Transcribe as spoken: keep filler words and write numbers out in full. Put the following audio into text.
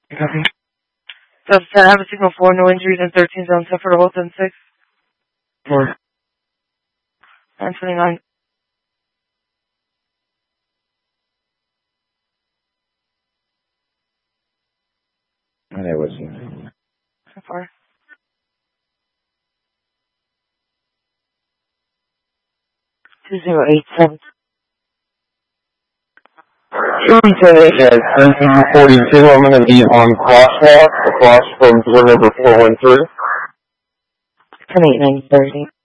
Copy. So ten, have a signal four, no injuries, and thirteen zone set for the whole ten six. Four. nine twenty-nine. And it was you. So far. two zero eight seven. Yeah, thirteen forty-two, I'm going to be on crosswalk across from door number four one three. ten eight nine thirty.